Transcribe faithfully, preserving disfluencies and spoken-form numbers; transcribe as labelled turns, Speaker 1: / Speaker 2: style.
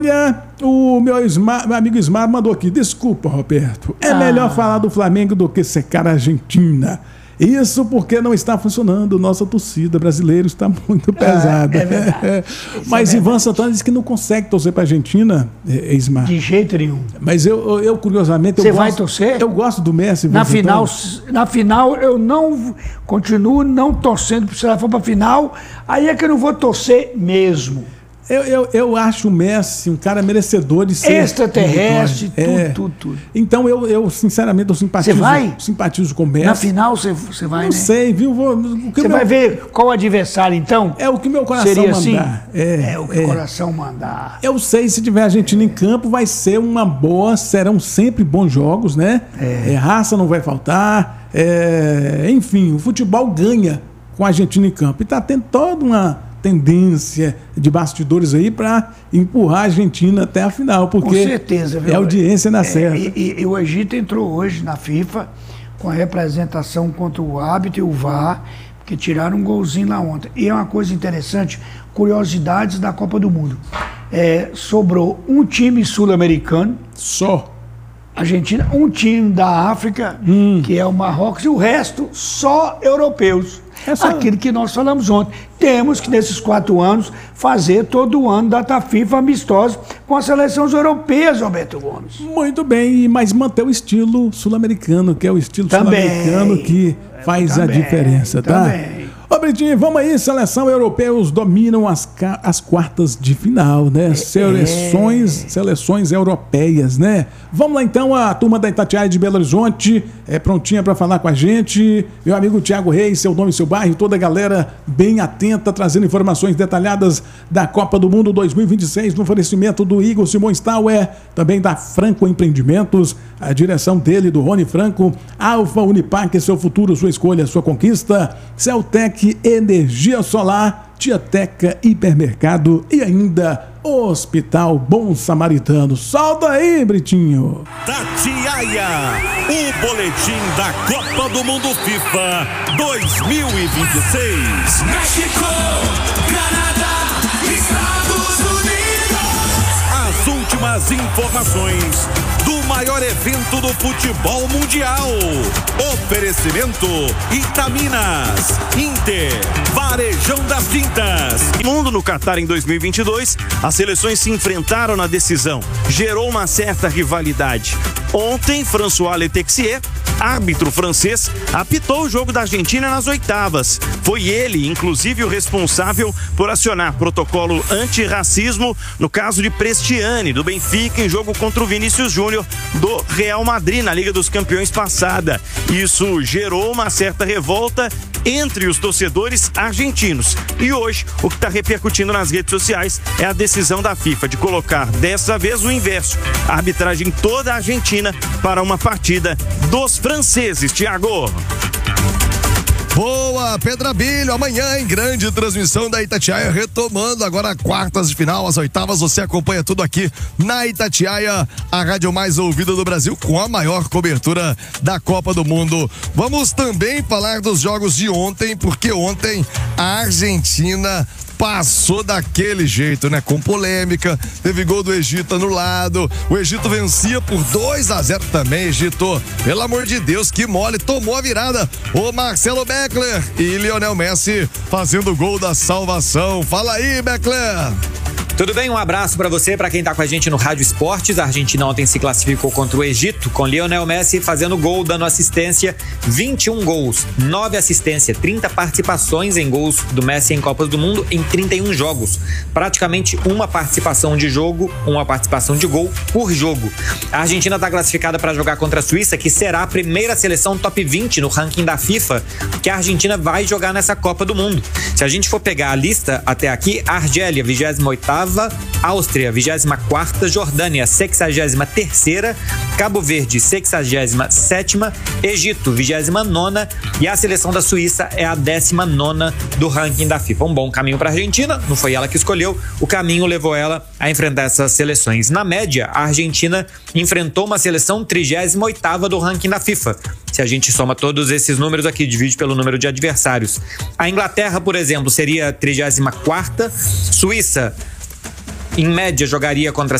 Speaker 1: O meu, Ismar, meu amigo Ismar mandou aqui. Desculpa, Roberto. É ah. melhor falar do Flamengo do que secar a Argentina. Isso porque não está funcionando. Nossa torcida brasileira está muito pesada. Ah, é verdade. Mas é Ivan Santana disse que não consegue torcer para a Argentina, Ismar.
Speaker 2: De jeito nenhum.
Speaker 1: Mas eu, eu curiosamente...
Speaker 2: Você
Speaker 1: eu
Speaker 2: vai
Speaker 1: gosto,
Speaker 2: torcer?
Speaker 1: Eu gosto do Messi.
Speaker 2: Na final, na final, eu não... Continuo não torcendo. Se ela for para a final, aí é que eu não vou torcer mesmo.
Speaker 1: Eu, eu, eu acho o Messi um cara merecedor de ser...
Speaker 2: Extraterrestre, tudo,
Speaker 1: é.
Speaker 2: tudo, tudo.
Speaker 1: Então, eu, eu sinceramente, eu simpatizo,
Speaker 2: você vai?
Speaker 1: simpatizo com o Messi.
Speaker 2: Na final, você, você vai,
Speaker 1: Não
Speaker 2: né?
Speaker 1: sei, viu? Vou, o que
Speaker 2: você
Speaker 1: meu...
Speaker 2: vai ver qual adversário, então?
Speaker 1: É o que meu coração
Speaker 2: Seria
Speaker 1: mandar.
Speaker 2: Assim? É, é o que o é. coração mandar.
Speaker 1: Eu sei, se tiver Argentina em campo, vai ser uma boa, serão sempre bons jogos, né? É. É, raça não vai faltar. É, enfim, o futebol ganha com a Argentina em campo. E tá tendo toda uma... tendência de bastidores aí para empurrar a Argentina até a final, porque
Speaker 2: com certeza, viu?
Speaker 1: É audiência na
Speaker 2: é,
Speaker 1: certa.
Speaker 2: E, e, e o Egito entrou hoje na FIFA com a representação contra o árbitro e o V A R, porque tiraram um golzinho lá ontem. E é uma coisa interessante, curiosidades da Copa do Mundo. É, sobrou um time sul-americano.
Speaker 1: Só.
Speaker 2: Argentina, um time da África, hum. que é o Marrocos, e o resto só europeus. Essa... Aquilo que nós falamos ontem. Temos que, nesses quatro anos, fazer todo ano data FIFA amistosa com as seleções europeias, Roberto Gomes.
Speaker 1: Muito bem, mas manter o estilo sul-americano, que é o estilo sul-americano que faz também, a diferença, tá?
Speaker 2: Também.
Speaker 1: Ô, Britinho, vamos aí, seleção europeus dominam as, as quartas de final, né? Seleções, é. seleções europeias, né? Vamos lá então, a turma da Itatiaia de Belo Horizonte é prontinha para falar com a gente. Meu amigo Tiago Reis, seu nome e seu bairro, toda a galera bem atenta, trazendo informações detalhadas da Copa do Mundo dois mil e vinte e seis, no oferecimento do Igor Simões Tauer, também da Franco Empreendimentos, a direção dele, do Rony Franco, Alfa Unipac, seu futuro, sua escolha, sua conquista, Celtec Energia Solar, Tiateca Hipermercado e ainda Hospital Bom Samaritano. Solta aí, Britinho.
Speaker 3: Itatiaia, o boletim da Copa do Mundo FIFA dois mil e vinte e seis.
Speaker 4: México, Canadá, Estados Unidos.
Speaker 3: As últimas informações do maior evento do futebol mundial. Oferecimento Itaminas, Inter, Varejão das Tintas. Mundo no Catar em dois mil e vinte e dois, as seleções se enfrentaram na decisão. Gerou uma certa rivalidade. Ontem, François Letexier, árbitro francês, apitou o jogo da Argentina nas oitavas. Foi ele, inclusive, o responsável por acionar protocolo antirracismo no caso de Prestiani, do Benfica, em jogo contra o Vinícius Júnior, do Real Madrid, na Liga dos Campeões passada. Isso gerou uma certa revolta entre os torcedores argentinos. E hoje, o que está repercutindo nas redes sociais é a decisão da FIFA de colocar, dessa vez, o inverso. A arbitragem toda a Argentina para uma partida dos franceses, Thiago.
Speaker 5: Boa, Pedrabilho, amanhã em grande transmissão da Itatiaia, retomando agora quartas de final, as oitavas, você acompanha tudo aqui na Itatiaia, a rádio mais ouvida do Brasil, com a maior cobertura da Copa do Mundo. Vamos também falar dos jogos de ontem, porque ontem a Argentina passou daquele jeito, né? Com polêmica, teve gol do Egito anulado, o Egito vencia por dois a zero também, Egito. Pelo amor de Deus, que mole, tomou a virada o Marcelo Beckler e Lionel Messi fazendo o gol da salvação. Fala aí, Beckler!
Speaker 6: Tudo bem? Um abraço para você, para quem tá com a gente no Rádio Esportes. A Argentina ontem se classificou contra o Egito, com Lionel Messi fazendo gol, dando assistência, vinte e um gols, nove assistências, trinta participações em gols do Messi em Copas do Mundo em trinta e um jogos. Praticamente uma participação de jogo, uma participação de gol por jogo. A Argentina tá classificada para jogar contra a Suíça, que será a primeira seleção top vinte no ranking da FIFA que a Argentina vai jogar nessa Copa do Mundo. Se a gente for pegar a lista até aqui, a Argélia, vigésima oitava, Áustria, vigésima quarta, Jordânia, sexagésima terceira, Cabo Verde, sexagésima sétima, Egito, vigésima nona e a seleção da Suíça é a décima nona do ranking da FIFA. Um bom caminho para a Argentina, não foi ela que escolheu, o caminho levou ela a enfrentar essas seleções. Na média, a Argentina enfrentou uma seleção trigésima oitava do ranking da FIFA. Se a gente soma todos esses números aqui, divide pelo número de adversários. A Inglaterra, por exemplo, seria trigésima quarta, Suíça em média, jogaria contra